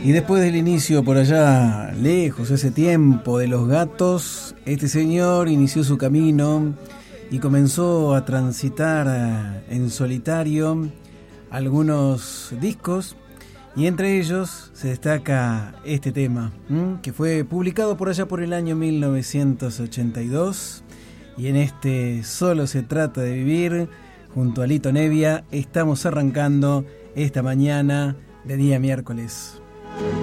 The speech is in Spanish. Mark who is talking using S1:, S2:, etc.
S1: Y después del inicio por allá lejos, ese tiempo de Los Gatos, este señor inició su camino y comenzó a transitar en solitario algunos discos, y entre ellos se destaca este tema, que fue publicado por allá por el año 1982, y en este Solo se trata de vivir, junto a Lito Nevia, estamos arrancando esta mañana de día miércoles.